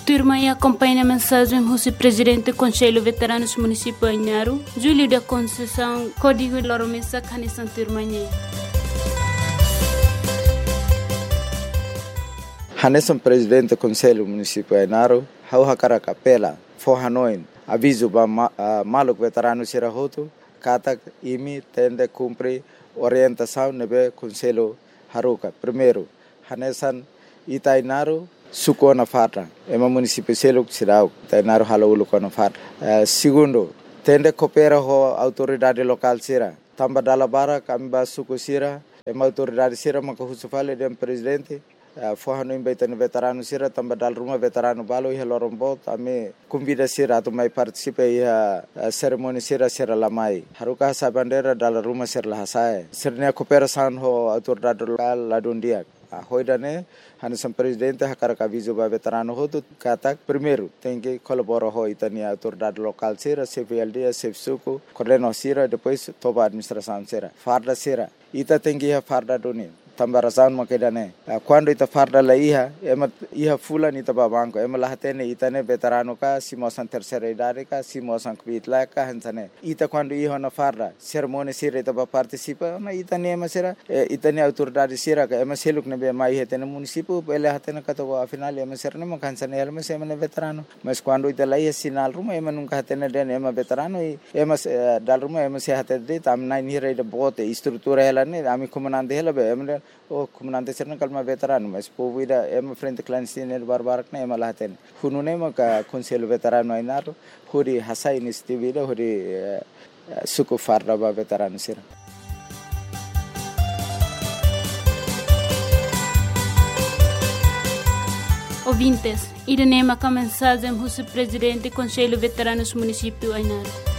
turma e acompanha a mensagem do presidente do Conselho Veteranos Município Ainaro, Júlio da Conceição, Código Loromessa, Canissan Turmanhe. Hanesan presidente do Conselho Município Ainaro, hau hakara capela, forranoin, aviso ba maluk veterano sirahoto, katak imi tende cumpre orientação nebe Conselho Haruka. Primeiro, Hanesan Itainaro suko na fatra, ema município seluk sirau, Itainaro halo ko na fatra. Segundo, tende coopera ho autoridade local sira, tamba dalabara kamba suko sira, ema autoridade sira maka husufale dem presidente. Forrano embaitano veterano sira tamba dal rumah veterano balo ia lorombo tame convida sira atau mai participe ia cerimoni sira lamai haruka sa bandera dal rumah sira lahasai sirnya cooperação ho autoridade local ladundia hoidane Hanesan presidente hakara aviso ba veterano ho tu katak primeiro tem que colaborar ho itania autoridade local sira CVLD CFSUCO coordeno sira depois toba administração sira farda sira ita tem que farda doni tambarasan makedane quando ita farda la iha fulan ita babanko ema lahatene itane veterano ka simosan terceira idade ka simosan kvitla ka hansane ita quando iha na farda cerimônia sira ita ba participa na itane ema sira itane autoridade sira ka ema seluk ne be mai hetene município ele hatene ka to afinal ema sira ne makansane ema se ema veterano mas quando ita la sinal ruma ema nunca hatene den ema veterano ema dal ruma ema se hatede tam nine hira ida bote estrutura ela ne ami comandante ela be ema comandante serna kalma veterano mas povo ida ema frente clandestino barbarak na ema lahaten hunune maka Conselho Veterano Ainaro huri hasa inisiativa ida huri suku farda ba veterano sira. Ouvintes, iremos com a mensagem do presidente do Conselho Veteranos Município Ainaro.